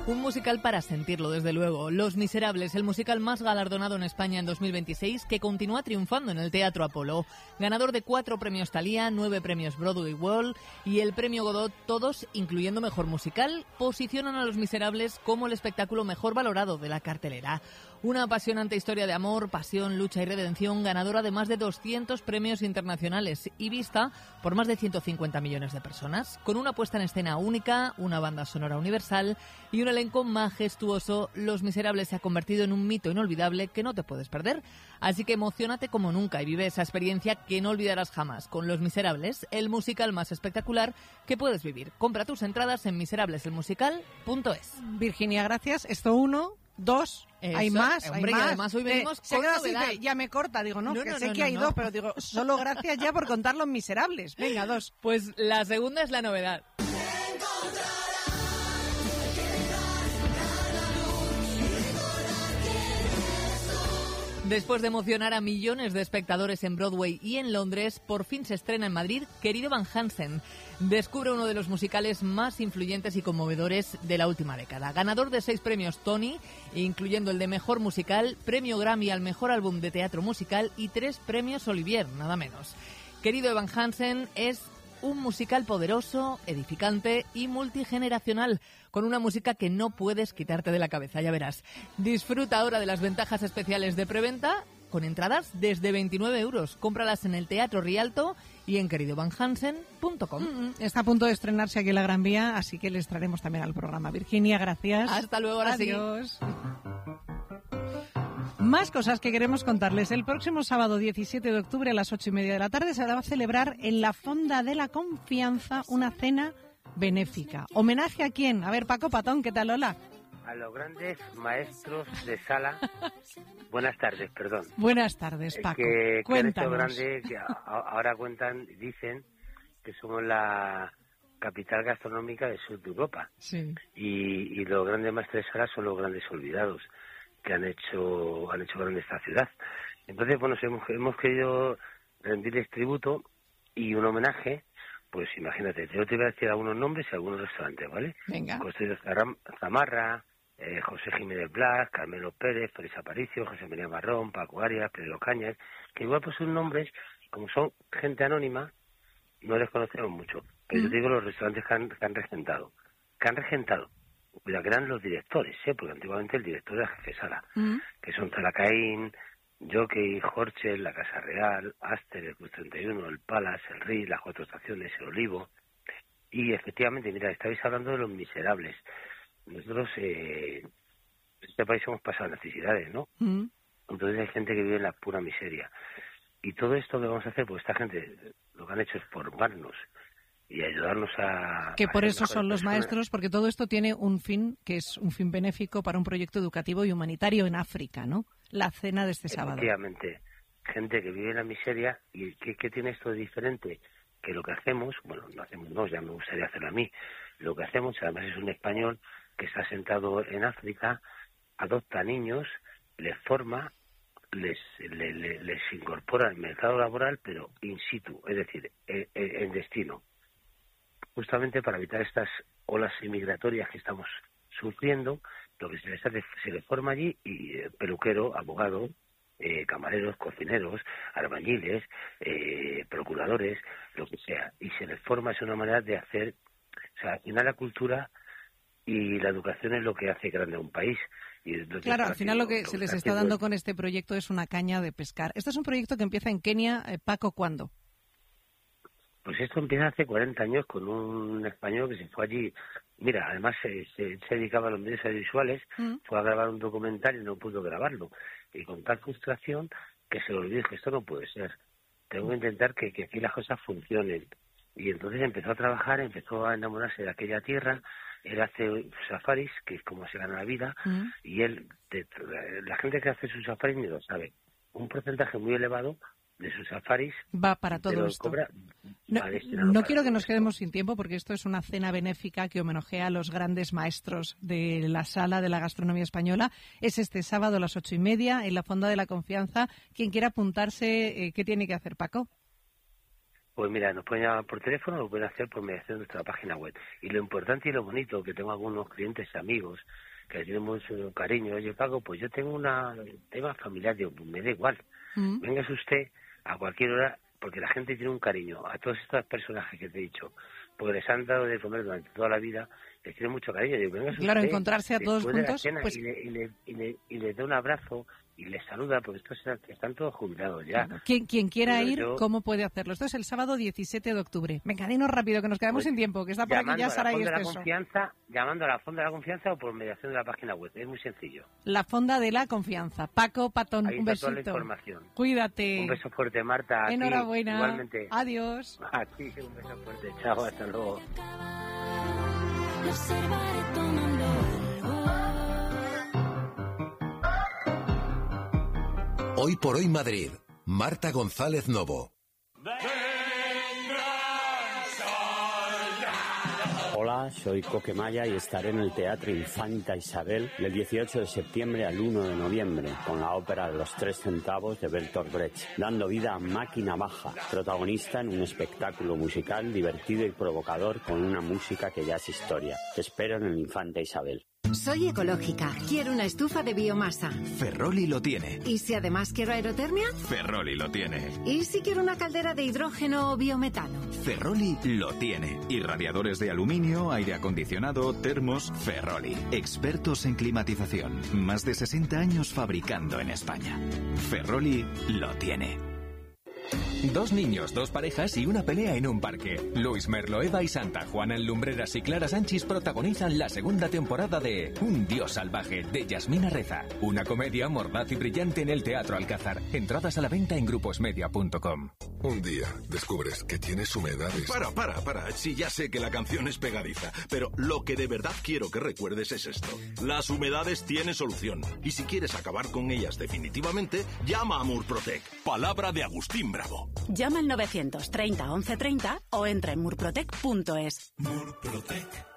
Un musical para sentirlo, desde luego. Los Miserables, el musical más galardonado en España en 2026, que continúa triunfando en el Teatro Apolo. Ganador de 4 premios Thalía, 9 premios Broadway World y el premio Godot, todos, incluyendo Mejor Musical, posicionan a Los Miserables como el espectáculo mejor valorado de la cartelera. Una apasionante historia de amor, pasión, lucha y redención, ganadora de más de 200 premios internacionales y vista por más de 150 millones de personas, con una puesta en escena única, una banda sonora universal y un elenco majestuoso. Los Miserables se ha convertido en un mito inolvidable que no te puedes perder. Así que emociónate como nunca y vive esa experiencia que no olvidarás jamás con Los Miserables, el musical más espectacular que puedes vivir. Compra tus entradas en miserableselmusical.es. Virginia, gracias. Esto 1, 2, hay más, hombre, hay más. Y además hoy venimos se con queda así novedad. que ya me corta, digo, sé que hay no. 2, pero digo, solo gracias ya por contar Los Miserables. Venga, 2. Pues la segunda es la novedad. Después de emocionar a millones de espectadores en Broadway y en Londres, por fin se estrena en Madrid Querido Van Hansen. Descubre uno de los musicales más influyentes y conmovedores de la última década. Ganador de 6 premios Tony, incluyendo el de Mejor Musical, premio Grammy al Mejor Álbum de Teatro Musical y 3 premios Olivier, nada menos. Querido Van Hansen es un musical poderoso, edificante y multigeneracional, con una música que no puedes quitarte de la cabeza, ya verás. Disfruta ahora de las ventajas especiales de preventa con entradas desde 29 euros. Cómpralas en el Teatro Rialto y en queridovanhansen.com. Está a punto de estrenarse aquí en la Gran Vía, así que les traeremos también al programa. Virginia, gracias. Hasta luego, ahora Adiós. Sí. Más cosas que queremos contarles. El próximo sábado 17 de octubre a las 8:30 de la tarde se va a celebrar en la Fonda de la Confianza una cena benéfica. ¿Homenaje a quién? A ver, Paco Patón, ¿qué tal? Hola. A los grandes maestros de sala. Buenas tardes, perdón. Buenas tardes, Paco. Cuéntanos. Grande, que ahora dicen que somos la capital gastronómica del sur de Europa. Sí. Y los grandes maestros de sala son los grandes olvidados que han hecho grande esta ciudad. Entonces, bueno, hemos querido rendirles tributo y un homenaje. Pues imagínate, yo te voy a decir algunos nombres y algunos restaurantes, ¿vale? Venga. Construidos Zamarra, José Jiménez Blas, Carmelo Pérez, Félix Aparicio, José María Marrón, Paco Arias, Pedro Cañas, que igual pues son nombres, como son gente anónima, no les conocemos mucho. Pero yo te digo los restaurantes que han regentado. Cuidado, que eran los directores, porque antiguamente el director era jefe de sala, que son Talacaín, Jockey, Horchel, la Casa Real, Aster, el Cruz 31, el Palace, el Ritz, las 4 estaciones, el Olivo. Y efectivamente, mira, estáis hablando de Los Miserables. Nosotros en este país hemos pasado necesidades, ¿no? Entonces hay gente que vive en la pura miseria. Y todo esto que vamos a hacer, pues esta gente lo que han hecho es formarnos y ayudarnos a... Que por eso son los maestros, porque todo esto tiene un fin, que es un fin benéfico para un proyecto educativo y humanitario en África, ¿no? La cena de este sábado. Efectivamente, gente que vive en la miseria. ¿Y qué tiene esto de diferente? Que lo que hacemos, ya me gustaría hacerlo a mí, lo que hacemos, además es un español que está sentado en África, adopta niños, les forma, les incorpora al mercado laboral, pero in situ, es decir, en destino. Justamente para evitar estas olas inmigratorias que estamos sufriendo, lo que se les forma allí, y peluquero, abogado, camareros, cocineros, albañiles, procuradores, lo que sea, y se les forma, es una manera de hacer, o sea, al final la cultura y la educación es lo que hace grande a un país. Claro, al final lo que se les está dando con este proyecto es una caña de pescar. Este es un proyecto que empieza en Kenia. Paco, ¿cuándo? Pues esto empieza hace 40 años con un español que se fue allí. Mira, además se dedicaba a los medios audiovisuales, fue a grabar un documental y no pudo grabarlo. Y con tal frustración que se lo olvidó, que esto no puede ser. Tengo que intentar que aquí las cosas funcionen. Y entonces empezó a trabajar, empezó a enamorarse de aquella tierra. Él hace safaris, que es como se gana la vida, y la gente que hace sus safaris ni lo sabe. Un porcentaje muy elevado de sus safaris va para todo esto. No quiero que nos quedemos sin tiempo, porque esto es una cena benéfica que homenajea a los grandes maestros de la sala de la gastronomía española. Es este sábado a las 8:30 en la Fonda de la Confianza. Quien quiera apuntarse, ¿qué tiene que hacer, Paco? Pues mira, nos pueden llamar por teléfono, lo pueden hacer por mediación de nuestra página web. Y lo importante y lo bonito, que tengo algunos clientes amigos que le tienen mucho cariño. Oye, Paco, pues yo tengo un tema familiar, digo, pues me da igual. Véngase usted a cualquier hora, porque la gente tiene un cariño a todos estos personajes que te he dicho, porque les han dado de comer durante toda la vida, les tiene mucho cariño. Digo, véngase claro, usted, encontrarse a todos juntos, cena, pues... y les da un abrazo y les saluda, porque estos están todos jubilados ya. Claro. Quien quiera ir, ¿cómo puede hacerlo? Esto es el sábado 17 de octubre. Venga, dinos rápido, que nos quedamos sin tiempo, que está por aquí ya Saray Esteso. Llamando a la Fonda de la Confianza o por mediación de la página web. Es muy sencillo. La Fonda de la Confianza. Paco Patón, ahí un besito. Toda la información. Cuídate. Un beso fuerte, Marta. Enhorabuena. A ti, igualmente. Adiós. A ti, un beso fuerte. Chao, hasta luego. Hoy por hoy Madrid. Marta González Novo. Hola, soy Coque Maya y estaré en el Teatro Infanta Isabel del 18 de septiembre al 1 de noviembre con la ópera Los Tres Centavos de Bertolt Brecht, dando vida a Máquina Baja, protagonista en un espectáculo musical divertido y provocador con una música que ya es historia. Te espero en el Infanta Isabel. Soy ecológica. Quiero una estufa de biomasa. Ferroli lo tiene. ¿Y si además quiero aerotermia? Ferroli lo tiene. ¿Y si quiero una caldera de hidrógeno o biometano? Ferroli lo tiene. Y radiadores de aluminio, aire acondicionado, termos, Ferroli. Expertos en climatización. Más de 60 años fabricando en España. Ferroli lo tiene. 2 niños, 2 parejas y una pelea en un parque. Luis Merlo, Eva y Santa Juana en Lumbreras y Clara Sánchez protagonizan la segunda temporada de Un Dios Salvaje, de Yasmina Reza. Una comedia mordaz y brillante en el Teatro Alcázar. Entradas a la venta en gruposmedia.com. Un día descubres que tienes humedades. Para. Sí, ya sé que la canción es pegadiza, pero lo que de verdad quiero que recuerdes es esto. Las humedades tienen solución. Y si quieres acabar con ellas definitivamente, llama a Murprotec. Palabra de Agustín Bravo. Llama al 930 1130 o entra en murprotec.es. Murprotec.